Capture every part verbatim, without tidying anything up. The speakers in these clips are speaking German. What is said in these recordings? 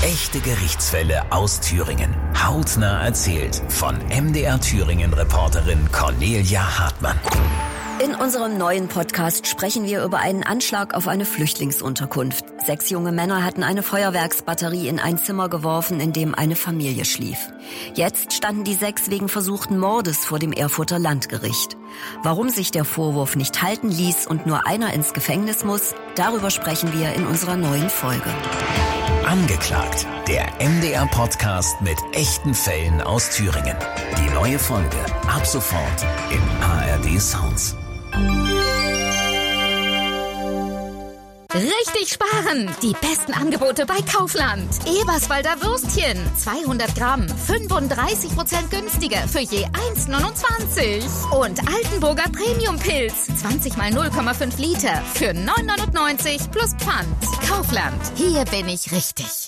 Echte Gerichtsfälle aus Thüringen. Hautnah erzählt von M D R Thüringen-Reporterin Cornelia Hartmann. In unserem neuen Podcast sprechen wir über einen Anschlag auf eine Flüchtlingsunterkunft. Sechs junge Männer hatten eine Feuerwerksbatterie in ein Zimmer geworfen, in dem eine Familie schlief. Jetzt standen die sechs wegen versuchten Mordes vor dem Erfurter Landgericht. Warum sich der Vorwurf nicht halten ließ und nur einer ins Gefängnis muss, darüber sprechen wir in unserer neuen Folge. Angeklagt, der M D R-Podcast mit echten Fällen aus Thüringen. Die neue Folge ab sofort im A R D Sounds. Richtig sparen! Die besten Angebote bei Kaufland. Eberswalder Würstchen. zweihundert Gramm. fünfunddreißig Prozent günstiger für je eins neunundzwanzig. Und Altenburger Premium-Pilz. zwanzig mal null Komma fünf Liter für neun neunundneunzig plus Pfand. Kaufland. Hier bin ich richtig.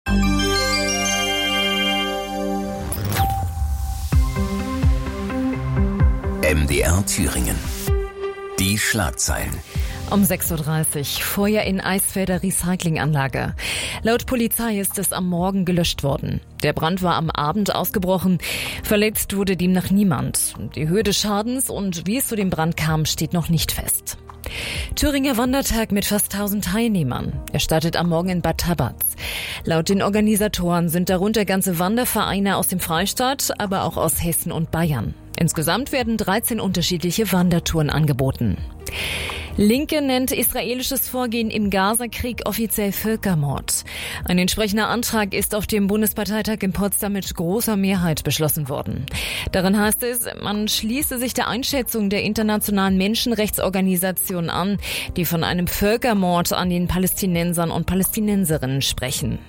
M D R Thüringen. Die Schlagzeilen. Um sechs Uhr dreißig, Feuer in Eisfelder Recyclinganlage. Laut Polizei ist es am Morgen gelöscht worden. Der Brand war am Abend ausgebrochen. Verletzt wurde demnach niemand. Die Höhe des Schadens und wie es zu dem Brand kam, steht noch nicht fest. Thüringer Wandertag mit fast tausend Teilnehmern. Er startet am Morgen in Bad Tabatz. Laut den Organisatoren sind darunter ganze Wandervereine aus dem Freistaat, aber auch aus Hessen und Bayern. Insgesamt werden dreizehn unterschiedliche Wandertouren angeboten. Linke nennt israelisches Vorgehen im Gaza-Krieg offiziell Völkermord. Ein entsprechender Antrag ist auf dem Bundesparteitag in Potsdam mit großer Mehrheit beschlossen worden. Darin heißt es, man schließe sich der Einschätzung der internationalen Menschenrechtsorganisationen an, die von einem Völkermord an den Palästinensern und Palästinenserinnen sprechen.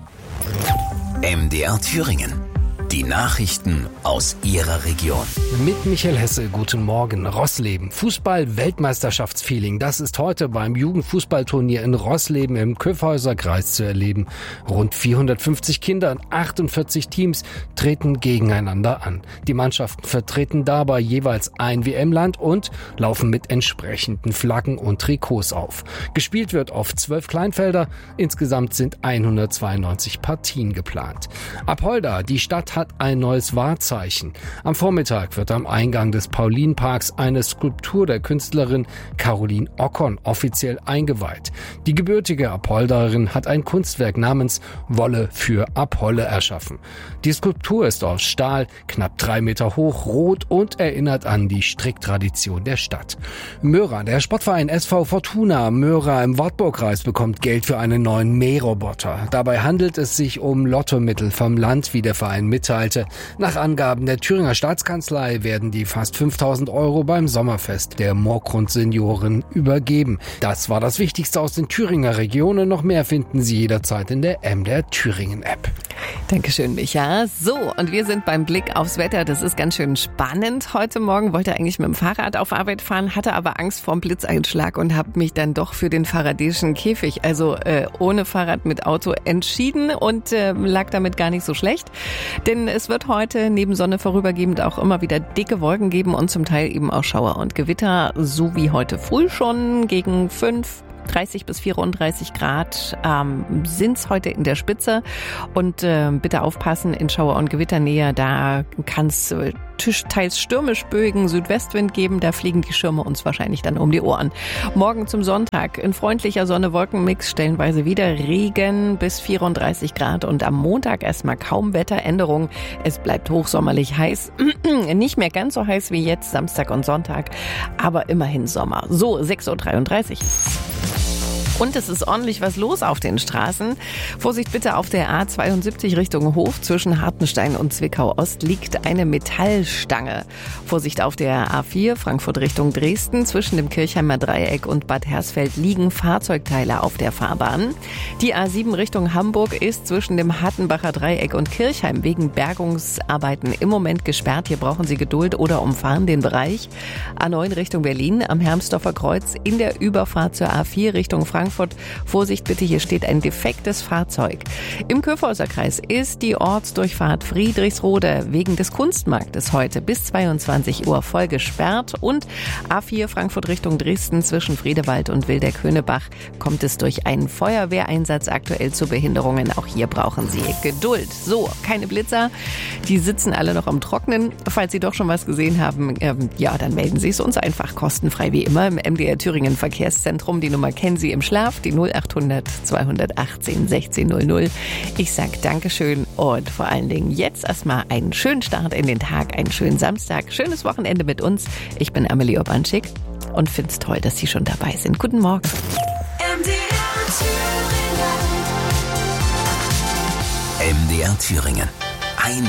M D R Thüringen. Die Nachrichten aus Ihrer Region. Mit Michael Hesse, guten Morgen. Rossleben. Fußball-Weltmeisterschaftsfeeling. Das ist heute beim Jugendfußballturnier in Rossleben im Kyffhäuser-Kreis zu erleben. Rund vierhundertfünfzig Kinder in achtundvierzig Teams treten gegeneinander an. Die Mannschaften vertreten dabei jeweils ein W M-Land und laufen mit entsprechenden Flaggen und Trikots auf. Gespielt wird auf zwölf Kleinfelder. Insgesamt sind hundertzweiundneunzig Partien geplant. Apolda, die Stadt hat ein neues Wahrzeichen. Am Vormittag wird am Eingang des Paulinparks eine Skulptur der Künstlerin Caroline Ockon offiziell eingeweiht. Die gebürtige Apolderin hat ein Kunstwerk namens Wolle für Apolle erschaffen. Die Skulptur ist aus Stahl, knapp drei Meter hoch, rot und erinnert an die Stricktradition der Stadt. Möhra, der Sportverein S V Fortuna Möhra im Wartburgkreis bekommt Geld für einen neuen Mähroboter. Dabei handelt es sich um Lottomittel vom Land, wie der Verein mitteilte. Nach Angaben der Thüringer Staatskanzlei werden die fast fünftausend Euro beim Sommerfest der Moorgrund-Senioren übergeben. Das war das Wichtigste aus den Thüringer Regionen. Noch mehr finden Sie jederzeit in der M D R Thüringen-App. Dankeschön, Micha. So, und wir sind beim Blick aufs Wetter. Das ist ganz schön spannend. Heute Morgen wollte ich eigentlich mit dem Fahrrad auf Arbeit fahren, hatte aber Angst vor dem Blitzeinschlag und habe mich dann doch für den faradäischen Käfig, also äh, ohne Fahrrad mit Auto, entschieden und äh, lag damit gar nicht so schlecht. Denn es wird heute neben Sonne vorübergehend auch immer wieder dicke Wolken geben und zum Teil eben auch Schauer und Gewitter, so wie heute früh schon gegen fünf. dreißig bis vierunddreißig Grad ähm, sind's heute in der Spitze und äh, bitte aufpassen in Schauer- und Gewitternähe, da kann es äh, teils stürmisch böigen Südwestwind geben, da fliegen die Schirme uns wahrscheinlich dann um die Ohren. Morgen zum Sonntag in freundlicher Sonne-Wolken-Mix, stellenweise wieder Regen bis vierunddreißig Grad und am Montag erstmal kaum Wetteränderung. Es bleibt hochsommerlich heiß, nicht mehr ganz so heiß wie jetzt Samstag und Sonntag, aber immerhin Sommer. So, sechs Uhr dreiunddreißig. Und es ist ordentlich was los auf den Straßen. Vorsicht bitte, auf der A zweiundsiebzig Richtung Hof zwischen Hartenstein und Zwickau Ost liegt eine Metallstange. Vorsicht auf der A vier Frankfurt Richtung Dresden zwischen dem Kirchheimer Dreieck und Bad Hersfeld liegen Fahrzeugteile auf der Fahrbahn. Die A sieben Richtung Hamburg ist zwischen dem Hattenbacher Dreieck und Kirchheim wegen Bergungsarbeiten im Moment gesperrt. Hier brauchen Sie Geduld oder umfahren den Bereich. A neun Richtung Berlin am Hermsdorfer Kreuz in der Überfahrt zur A vier Richtung Frankfurt Frankfurt. Vorsicht bitte, hier steht ein defektes Fahrzeug. Im Kyffhäuser Kreis ist die Ortsdurchfahrt Friedrichsrode wegen des Kunstmarktes heute bis zweiundzwanzig Uhr voll gesperrt. Und A vier Frankfurt Richtung Dresden zwischen Friedewald und Wildeck-Höhnebach kommt es durch einen Feuerwehreinsatz aktuell zu Behinderungen. Auch hier brauchen Sie Geduld. So, keine Blitzer. Die sitzen alle noch am Trocknen. Falls Sie doch schon was gesehen haben, ähm, ja, dann melden Sie es uns einfach kostenfrei wie immer im M D R Thüringen Verkehrszentrum. Die Nummer kennen Sie im Schlaf, die null achthundert zweihundertachtzehn sechzehn null null. Ich sag Dankeschön und vor allen Dingen jetzt erstmal einen schönen Start in den Tag, einen schönen Samstag, schönes Wochenende mit uns. Ich bin Amelie Urbanschik und finde es toll, dass Sie schon dabei sind. Guten Morgen. M D R Thüringen. M D R Thüringen.